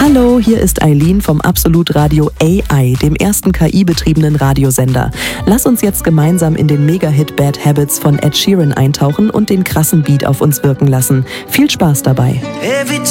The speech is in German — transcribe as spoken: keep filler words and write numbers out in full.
Hallo, hier ist Eileen vom Absolut Radio A I, dem ersten K I-betriebenen Radiosender. Lass uns jetzt gemeinsam in den Mega-Hit Bad Habits von Ed Sheeran eintauchen und den krassen Beat auf uns wirken lassen. Viel Spaß dabei.